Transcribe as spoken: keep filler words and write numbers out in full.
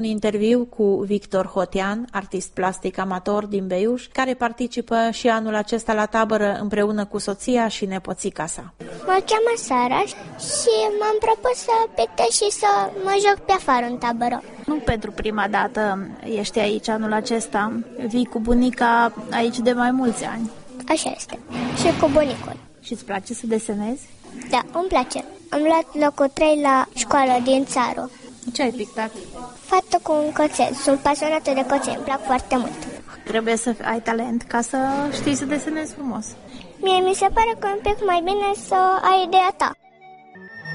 Un interviu cu Victor Hotean, artist plastic amator din Beiuș, care participă și anul acesta la tabără împreună cu soția și nepoțica sa. Mă cheamă Sara și m-am propus să pictez și să mă joc pe afară în tabără. Nu pentru prima dată ești aici anul acesta, vii cu bunica aici de mai mulți ani. Așa este, și cu bunicul. Și îți place să desenezi? Da, îmi place. Am luat locul trei la școală din țară. Ce ai pictat? Fată cu un cățel. Sunt pasionată de căței, îmi plac foarte mult. Trebuie să ai talent ca să știi să desenezi frumos. Mie mi se pare că un pic mai bine să ai ideea ta.